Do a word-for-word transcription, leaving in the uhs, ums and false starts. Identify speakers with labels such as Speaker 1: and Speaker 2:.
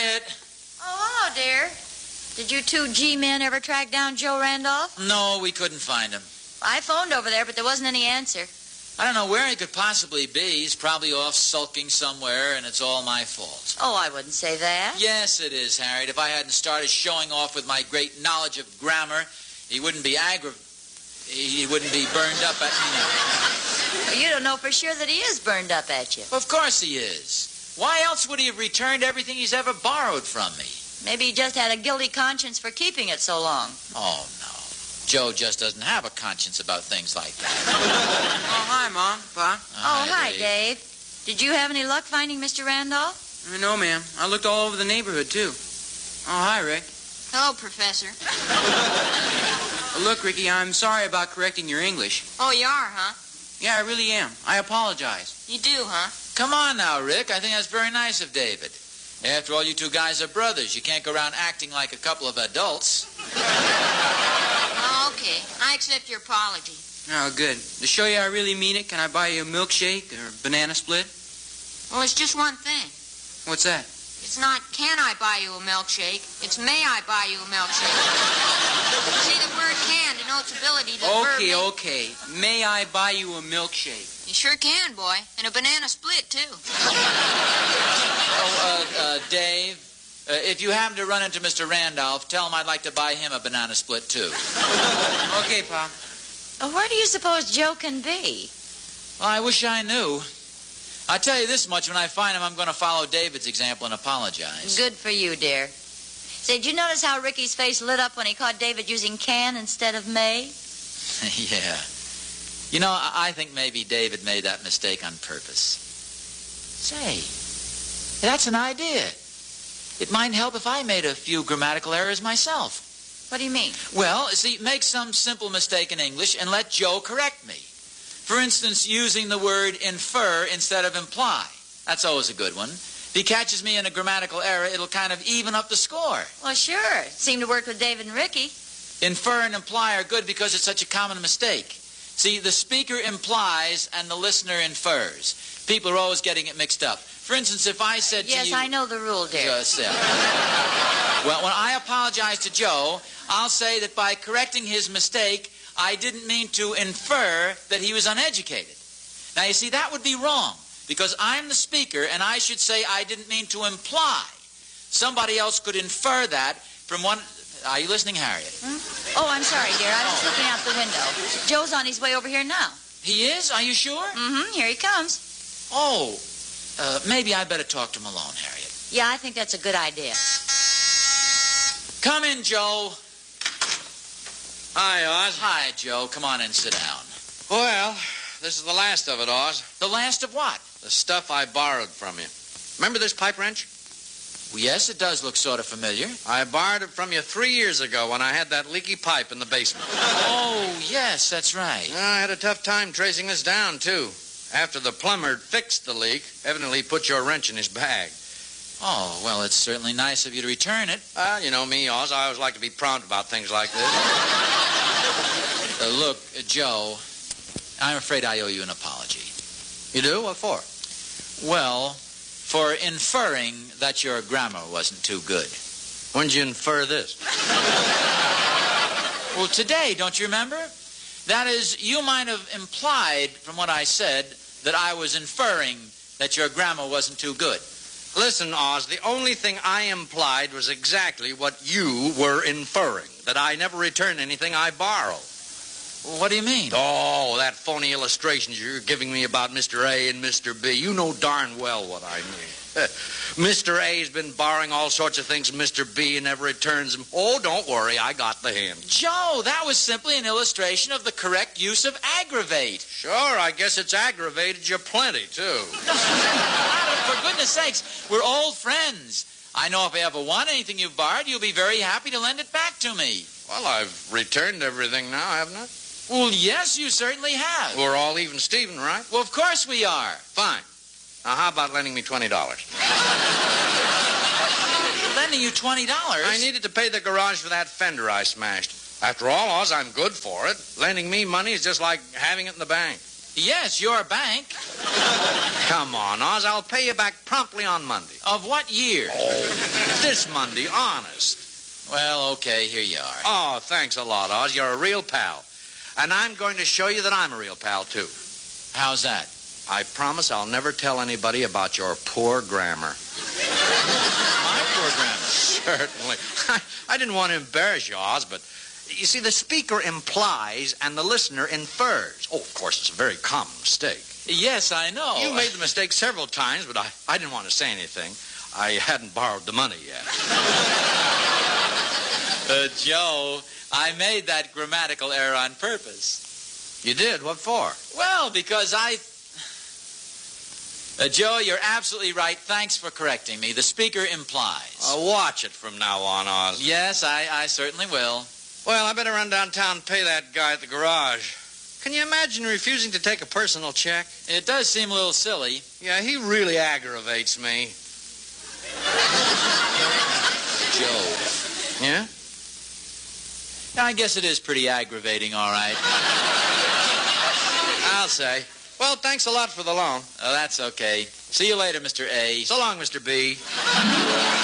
Speaker 1: Harriet.
Speaker 2: Oh, hello, dear. Did you two G-men ever track down Joe Randolph?
Speaker 1: No, we couldn't find him.
Speaker 2: I phoned over there, but there wasn't any answer.
Speaker 1: I don't know where he could possibly be. He's probably off sulking somewhere, and it's all my fault.
Speaker 2: Oh, I wouldn't say that.
Speaker 1: Yes, it is, Harriet. If I hadn't started showing off with my great knowledge of grammar, he wouldn't be aggra... He wouldn't be burned up at me.
Speaker 2: Well, you don't know for sure that he is burned up at you.
Speaker 1: Well, of course he is. Why else would he have returned everything he's ever borrowed from me?
Speaker 2: Maybe he just had a guilty conscience for keeping it so long.
Speaker 1: Oh, no. Joe just doesn't have a conscience about things like that.
Speaker 3: Oh, hi, Mom, Pa.
Speaker 2: Oh, hi, Dave. Did you have any luck finding Mister Randolph?
Speaker 3: Uh, no, ma'am. I looked all over the neighborhood, too. Oh, hi, Rick.
Speaker 4: Hello, Professor.
Speaker 3: Uh, look, Ricky, I'm sorry about correcting your English.
Speaker 4: Oh, you are, huh?
Speaker 3: Yeah, I really am. I apologize.
Speaker 4: You do, huh?
Speaker 1: Come on now, Rick. I think that's very nice of David. After all, you two guys are brothers. You can't go around acting like a couple of adults.
Speaker 4: Oh, okay. I accept your apology.
Speaker 3: Oh, good. To show you I really mean it, can I buy you a milkshake or a banana split?
Speaker 4: Well, it's just one thing.
Speaker 3: What's that?
Speaker 4: It's not, can I buy you a milkshake? It's, may I buy you a milkshake? See, the word can denotes ability to
Speaker 3: Okay,
Speaker 4: verb
Speaker 3: okay. May I buy you a milkshake?
Speaker 4: You sure can, boy. And a banana split, too.
Speaker 1: Oh, uh, uh, Dave, uh, if you happen to run into Mister Randolph, tell him I'd like to buy him a banana split, too.
Speaker 3: Okay, Pa.
Speaker 2: Well, where do you suppose Joe can be?
Speaker 1: Well, I wish I knew. I tell you this much, when I find him, I'm going to follow David's example and apologize.
Speaker 2: Good for you, dear. Say, did you notice how Ricky's face lit up when he caught David using can instead of may?
Speaker 1: Yeah. You know, I I think maybe David made that mistake on purpose. Say, that's an idea. It might help if I made a few grammatical errors myself.
Speaker 2: What do you mean?
Speaker 1: Well, see, make some simple mistake in English and let Joe correct me. For instance, using the word infer instead of imply. That's always a good one. If he catches me in a grammatical error, it'll kind of even up the score.
Speaker 2: Well, sure. It seemed to work with David and Ricky.
Speaker 1: Infer and imply are good because it's such a common mistake. See, the speaker implies and the listener infers. People are always getting it mixed up. For instance, if I said
Speaker 2: yes,
Speaker 1: to you...
Speaker 2: Yes, I know the rule, dear.
Speaker 1: Just, yeah. Well, when I apologize to Joe, I'll say that by correcting his mistake, I didn't mean to infer that he was uneducated. Now, you see, that would be wrong, because I'm the speaker, and I should say I didn't mean to imply. Somebody else could infer that from one... Are you listening, Harriet?
Speaker 2: Hmm? Oh, I'm sorry, dear. I was just looking out the window. Joe's on his way over here now.
Speaker 1: He is? Are you sure?
Speaker 2: Mm-hmm. Here he comes.
Speaker 1: Oh, uh, maybe I better talk to him alone, Harriet.
Speaker 2: Yeah, I think that's a good idea.
Speaker 1: Come in, Joe.
Speaker 5: Hi, Oz.
Speaker 1: Hi, Joe. Come on in, sit down.
Speaker 5: Well, this is the last of it, Oz.
Speaker 1: The last of what?
Speaker 5: The stuff I borrowed from you. Remember this pipe wrench?
Speaker 1: Well, yes, it does look sort of familiar.
Speaker 5: I borrowed it from you three years ago when I had that leaky pipe in the basement.
Speaker 1: Oh, yes, that's right.
Speaker 5: I had a tough time tracing this down, too. After the plumber fixed the leak, evidently he put your wrench in his bag.
Speaker 1: Oh, well, it's certainly nice of you to return it.
Speaker 5: Well, you know me, Oz. I always like to be prompt about things like this.
Speaker 1: Uh, look, uh, Joe, I'm afraid I owe you an apology.
Speaker 5: You do? What for?
Speaker 1: Well, for inferring that your grammar wasn't too good.
Speaker 5: When did you infer this?
Speaker 1: Well, today, don't you remember? That is, you might have implied from what I said that I was inferring that your grammar wasn't too good.
Speaker 5: Listen, Oz, the only thing I implied was exactly what you were inferring, that I never return anything I borrow.
Speaker 1: What do you mean?
Speaker 5: Oh, that phony illustrations you're giving me about Mister A and Mister B. You know darn well what I mean. Mister A's been borrowing all sorts of things from Mister B and never returns them. Oh, don't worry, I got the hint.
Speaker 1: Joe, that was simply an illustration of the correct use of aggravate.
Speaker 5: Sure, I guess it's aggravated you plenty, too.
Speaker 1: For goodness sakes, we're old friends. I know if I ever want anything you've borrowed, you'll be very happy to lend it back to me.
Speaker 5: Well, I've returned everything now, haven't I?
Speaker 1: Well, yes, you certainly have.
Speaker 5: We're all even Steven, right?
Speaker 1: Well, of course we are.
Speaker 5: Fine. Now, how about lending me twenty dollars?
Speaker 1: Lending you twenty dollars?
Speaker 5: I needed to pay the garage for that fender I smashed. After all, Oz, I'm good for it. Lending me money is just like having it in the bank.
Speaker 1: Yes, your bank.
Speaker 5: Come on, Oz. I'll pay you back promptly on Monday.
Speaker 1: Of what year?
Speaker 5: This Monday, honest.
Speaker 1: Well, okay, here you are.
Speaker 5: Oh, thanks a lot, Oz. You're a real pal. And I'm going to show you that I'm a real pal, too.
Speaker 1: How's that?
Speaker 5: I promise I'll never tell anybody about your poor grammar.
Speaker 1: My poor grammar.
Speaker 5: Certainly. I, I didn't want to embarrass you, Oz, but you see, the speaker implies and the listener infers. Oh, of course, it's a very common mistake.
Speaker 1: Yes, I know.
Speaker 5: You made the mistake several times, but I, I didn't want to say anything. I hadn't borrowed the money yet.
Speaker 1: Uh, Joe, I made that grammatical error on purpose.
Speaker 5: You did? What for?
Speaker 1: Well, because I... Uh, Joe, you're absolutely right. Thanks for correcting me. The speaker implies.
Speaker 5: Uh, watch it from now on, Oz.
Speaker 1: Yes, I, I certainly will.
Speaker 5: Well, I better run downtown and pay that guy at the garage. Can you imagine refusing to take a personal check?
Speaker 1: It does seem a little silly.
Speaker 5: Yeah, he really aggravates me.
Speaker 1: Joe.
Speaker 5: Yeah?
Speaker 1: I guess it is pretty aggravating, all right.
Speaker 5: I'll say. Well, thanks a lot for the loan.
Speaker 1: Oh, that's okay. See you later, Mister A.
Speaker 5: So long, Mister B.